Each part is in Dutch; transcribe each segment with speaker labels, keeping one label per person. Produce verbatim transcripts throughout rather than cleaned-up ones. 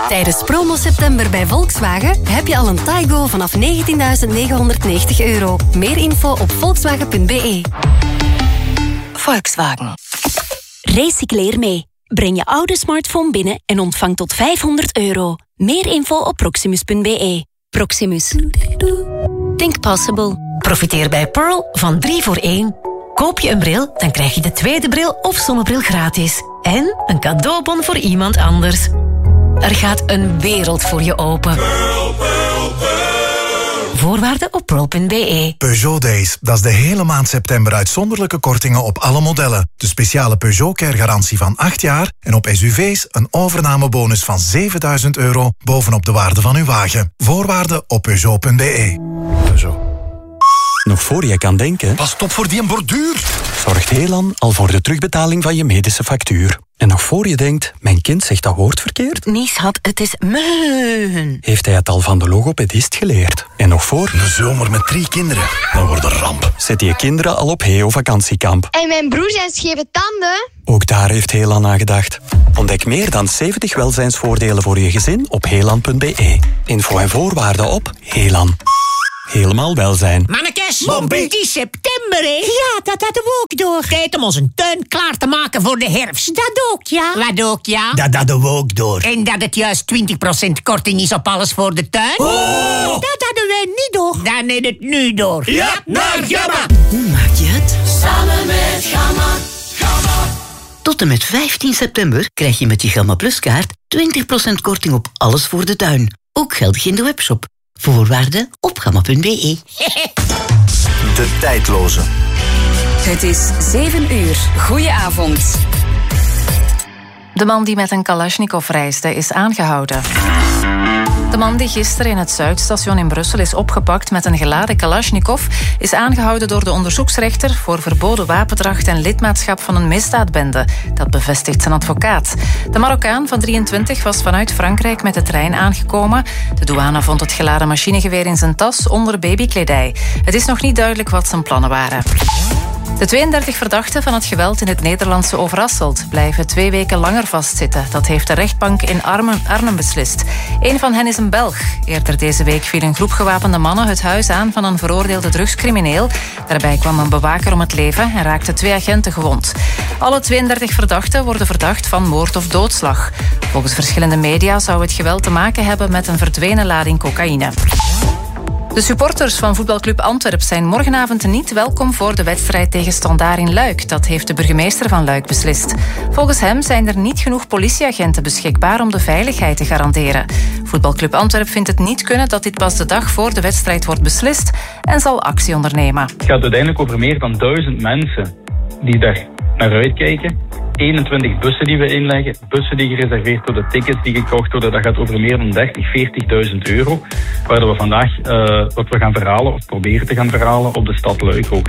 Speaker 1: Tijdens promo september bij Volkswagen heb je al een Taigo vanaf negentienduizend negenhonderdnegentig euro. Meer info op volkswagen punt b e. Volkswagen. Recycleer mee. Breng je oude smartphone binnen en ontvang tot vijfhonderd euro. Meer info op proximus punt b e. Proximus. Think possible. Profiteer bij Pearl van drie voor één. Koop je een bril, dan krijg je de tweede bril of zonnebril gratis. En een cadeaubon voor iemand anders. Er gaat een wereld voor je open.
Speaker 2: Pearl, Pearl, Pearl.
Speaker 1: Voorwaarden op pearl punt b e.
Speaker 3: Peugeot Days, dat is de hele maand september uitzonderlijke kortingen op alle modellen. De speciale Peugeot Care garantie van acht jaar en op S U V's een overnamebonus van zevenduizend euro bovenop de waarde van uw wagen. Voorwaarden op peugeot punt b e. Peugeot.
Speaker 4: Nog voor je kan denken...
Speaker 3: Pas op voor die borduur!
Speaker 4: Zorgt Helan al voor de terugbetaling van je medische factuur. En nog voor je denkt, mijn kind zegt dat woord verkeerd...
Speaker 1: Nee, schat, het is meun.
Speaker 4: Heeft hij het al van de logopedist geleerd. En nog voor...
Speaker 3: Een zomer met drie kinderen, dan wordt een ramp.
Speaker 4: Zet je kinderen al op Heo vakantiekamp.
Speaker 5: En mijn broer zijn scheve tanden.
Speaker 4: Ook daar heeft Helan aan gedacht. Ontdek meer dan zeventig welzijnsvoordelen voor je gezin op helan punt b e. Info en voorwaarden op Helan. Helemaal welzijn.
Speaker 6: Mannekes, het is september, hè? Ja, dat hadden we ook door. Tijd om onze tuin klaar te maken voor de herfst. Dat ook, ja. Wat ook, ja?
Speaker 7: Dat hadden we ook door.
Speaker 6: En dat het juist twintig procent korting is op alles voor de tuin?
Speaker 7: Oh!
Speaker 6: Dat hadden wij niet door. Dan is het nu door.
Speaker 7: Ja, naar Gamma!
Speaker 8: Hoe maak je het?
Speaker 2: Samen met Gamma. Gamma.
Speaker 8: Tot en met vijftien september krijg je met je Gamma Plus kaart twintig procent korting op alles voor de tuin. Ook geldig in de webshop. Voorwaarden op gamma punt b e.
Speaker 3: De tijdloze.
Speaker 9: Het is zeven uur. Goedenavond.
Speaker 10: De man die met een Kalashnikov reisde is aangehouden. De man die gisteren in het Zuidstation in Brussel is opgepakt met een geladen Kalashnikov is aangehouden door de onderzoeksrechter voor verboden wapendracht en lidmaatschap van een misdaadbende. Dat bevestigt zijn advocaat. De Marokkaan van drieëntwintig was vanuit Frankrijk met de trein aangekomen. De douane vond het geladen machinegeweer in zijn tas onder babykledij. Het is nog niet duidelijk wat zijn plannen waren. De tweeëndertig verdachten van het geweld in het Nederlandse Overasselt blijven twee weken langer vastzitten. Dat heeft de rechtbank in Arnhem beslist. Een van hen is een Belg. Eerder deze week viel een groep gewapende mannen het huis aan van een veroordeelde drugscrimineel. Daarbij kwam een bewaker om het leven en raakten twee agenten gewond. Alle tweeëndertig verdachten worden verdacht van moord of doodslag. Volgens verschillende media zou het geweld te maken hebben met een verdwenen lading cocaïne. De supporters van voetbalclub Antwerp zijn morgenavond niet welkom voor de wedstrijd tegen Standaard in Luik. Dat heeft de burgemeester van Luik beslist. Volgens hem zijn er niet genoeg politieagenten beschikbaar om de veiligheid te garanderen. Voetbalclub Antwerp vindt het niet kunnen dat dit pas de dag voor de wedstrijd wordt beslist en zal actie ondernemen.
Speaker 11: Het gaat uiteindelijk over meer dan duizend mensen die daar naar uitkijken. eenentwintig bussen die we inleggen, bussen die gereserveerd worden, tickets die gekocht worden. Dat gaat over meer dan dertig, veertigduizend euro. Waar we vandaag uh, wat we gaan verhalen, of proberen te gaan verhalen, op de stad Luik ook.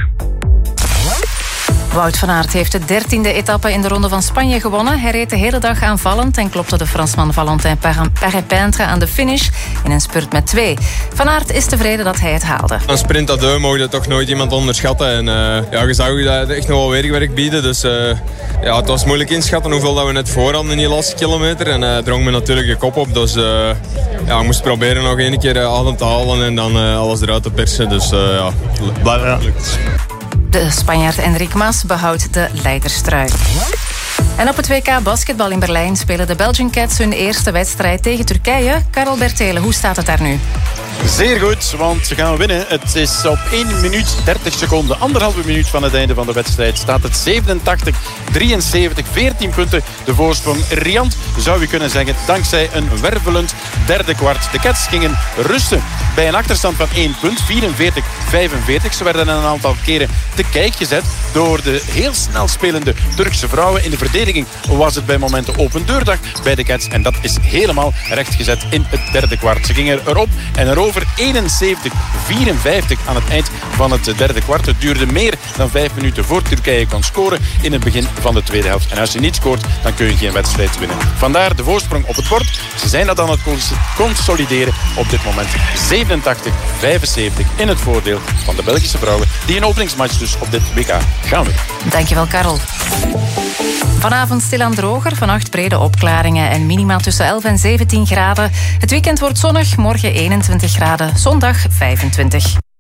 Speaker 10: Wout van Aert heeft de dertiende etappe in de Ronde van Spanje gewonnen. Hij reed de hele dag aanvallend en klopte de Fransman Valentin Paré-Peintre aan de finish in een spurt met twee. Van Aert is tevreden dat hij het haalde.
Speaker 12: Een sprint à deux mogen toch nooit iemand onderschatten. En, uh, ja, je zag dat echt nog wel weerwerk bieden. Dus uh, ja, het was moeilijk inschatten hoeveel dat we net voor hadden in die laatste kilometer. En hij uh, drong me natuurlijk de kop op. Dus uh, ja, ik moest proberen nog één keer adem te halen en dan uh, alles eruit te persen. Dus uh, ja, blijf lukt.
Speaker 10: De Spanjaard Enric Mas behoudt de leiderstrui. En op het W K basketbal in Berlijn spelen de Belgian Cats hun eerste wedstrijd tegen Turkije. Karel Bertelen, hoe staat het daar nu?
Speaker 13: Zeer goed, want ze gaan winnen. Het is op één minuut dertig seconden, anderhalve minuut van het einde van de wedstrijd. Staat het zevenentachtig drieënzeventig, veertien punten. De voorsprong riant, zou je kunnen zeggen, dankzij een wervelend derde kwart. De Cats gingen rusten bij een achterstand van één punt, vierenveertig vijfenveertig. Ze werden een aantal keren te kijk gezet door de heel snel spelende Turkse vrouwen. In de verdediging was het bij momenten open deurdag bij de Cats. En dat is helemaal rechtgezet in het derde kwart. Ze gingen erop en erover. eenenzeventig vierenvijftig aan het eind van het derde kwart. Het duurde meer dan vijf minuten voor Turkije kon scoren in het begin van de tweede helft. En als je niet scoort, dan kun je geen wedstrijd winnen. Vandaar de voorsprong op het bord. Ze zijn dat aan het consolideren op dit moment. zevenentachtig vijfenzeventig in het voordeel van de Belgische vrouwen, die een openingsmatch dus op dit W K gaan winnen.
Speaker 10: Dankjewel, Karel. Vanavond stilaan droger, vannacht brede opklaringen en minima tussen elf en zeventien graden. Het weekend wordt zonnig, morgen eenentwintig graden, zondag vijfentwintig.